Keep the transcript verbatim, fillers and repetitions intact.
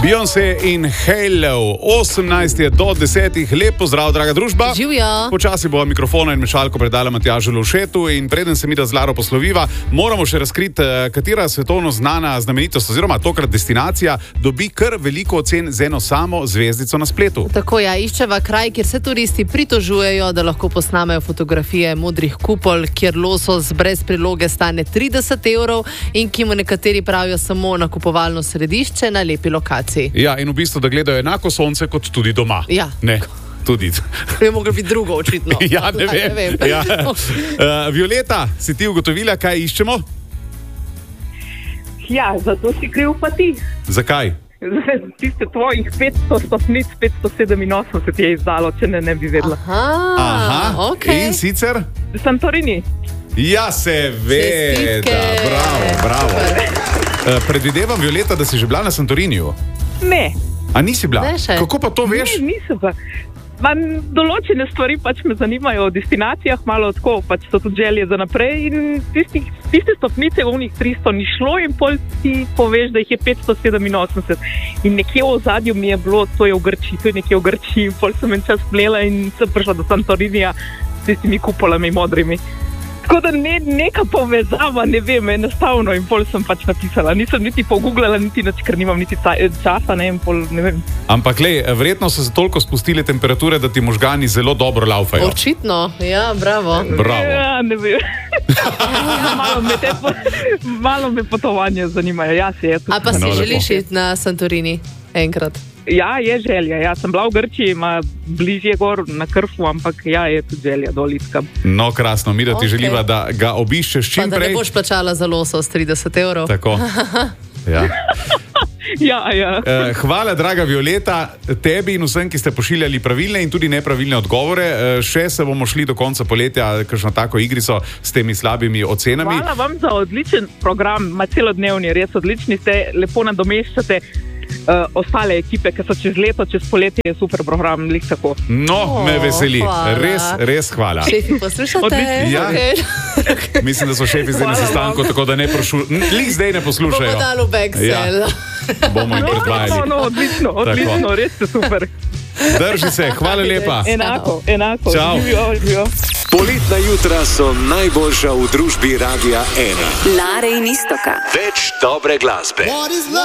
Beyoncé in Halo, osemnajst je do desetih, lep pozdrav, draga družba. Živijo. Počasi bo mikrofona in mešalko predala Matjažu Lovšetu in preden se mi da z Laro posloviva, moramo še razkriti, katera svetovno znana znamenitost oziroma tokrat destinacija dobi kar veliko ocen z eno samo zvezdico na spletu. Tako ja, iščeva kraj, kjer se turisti pritožujejo, da lahko posnamejo fotografije modrih kupol, kjer losos brez priloge stane trideset evrov in ki mu nekateri pravijo samo nakupovalno središče na lepi lokaciji. Ja, in v bistvu, da gledajo enako sonce kot tudi doma. Ja. Ne, tudi. To je moglo biti drugo, očitno. Ja, ne vem. Ne vem. Ja. Uh, Violeta, si ti ugotovila, kaj iščemo? Ja, zato si kriv pa ti. Zakaj? Tiste tvojih petsto stopnic, petsto sedeminosemdeset je izdalo, če ne, ne bi vedela. Aha, Aha. Okay. In sicer? Santorini. Ja, seveda. Bravo, bravo. Uh, predvidevam, Violeta, da si že bila na Santoriniju. Ne. A nisi bila? Ne še. Kako pa to veš? Ne, nisem pa. Man, določene stvari pač me zanimajo o destinacijah, malo tako, pač so tudi želje za naprej in tistih, tiste stopnice v unih tristo ni šlo in pol ti poveš, da jih je petsto sedeminosemdeset. In nekje v ozadju mi je bilo, to je v Grčiji, to je nekje v Grčiji in pol sem en čas plela in sem prišla do Santorinija s tistimi kupolami modrimi. Tako da ne, neka povezava, ne vem, enostavno in pol sem pač napisala. Nisem niti pogooglala, niti nič, ker nimam niti časa, ne, in pol, ne vem. Ampak, lej, verjetno so se toliko spustile temperature, da ti možgani zelo dobro laufajo. Očitno, ja, bravo. Bravo. Ja, ne vem. Ja, malo, me te, malo me potovanje zanimajo. Ja, se je tudi. A pa si No, želiš lepo. iti na Santorini enkrat? Ja, je želja. Ja, sem bila v Grčiji, ima bližje gor na Krfu, ampak ja, je tudi želja dol iskam. No, krasno, mi da ti Ok. želiva, da ga obiščeš Pa čim da ne prej. boš plačala za losos trideset evrov. Tako. Ja. Ja, ja. Eh, hvala, draga Violeta, tebi in vsem, ki ste pošiljali pravilne in tudi nepravilne odgovore. Eh, še se bomo šli do konca poletja, kakšno tako igrico s temi slabimi ocenami. Hvala vam za odličen program, ma celodnevni, res odlični ste, lepo nadomeščate uh, ostale ekipe, ki so čez leto, čez poletje, je super program, lik tako. No, O, me veseli. hvala. Res, res hvala. Šefi, poslušate? Odlično. Ja. Okay. Mislim, da so šefi zdaj na Hvala vam. sestanku, tako da ne prošu... Lik zdaj ne Bomo poslušajo. dali v backsell. Ja. Bomo jim No, no, predvajali. no, odlično, odlično, res ste super. Drži se, hvala lepa. Enako, enako. Čau. Živijo, živijo. Poletna jutra so najboljša v družbi Radia ena. Lare in Istoka. Več dobre glasbe.